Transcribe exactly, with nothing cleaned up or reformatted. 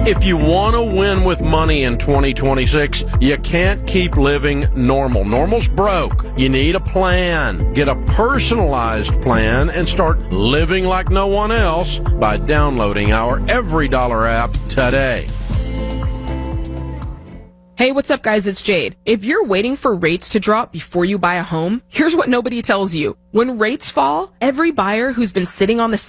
If you want to win with money in twenty twenty-six, you can't keep living normal. Normal's broke. You need a plan. Get a personalized plan and start living like no one else by downloading our Every Dollar app today. Hey, what's up, guys? It's Jade. If you're waiting for rates to drop before you buy a home, here's what nobody tells you. When rates fall, every buyer who's been sitting on the